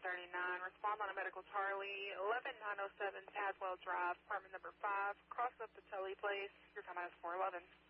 Respond on a medical Charlie, 11907 Tazewell Drive, apartment number 5, cross up the Tully Place. Your time is 411.